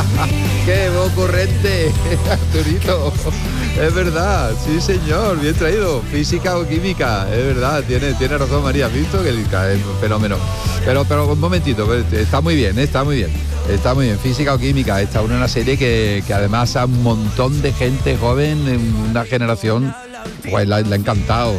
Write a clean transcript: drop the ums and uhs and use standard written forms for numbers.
¡Qué ocurrente, Arturito! Es verdad, sí señor, bien traído. Física o química, es verdad, tiene razón María, ¿has visto? Que es un fenómeno. Pero un momentito, está muy bien, está muy bien. Está muy bien, física o química. Está una serie que además a un montón de gente joven, en una generación, pues la ha encantado.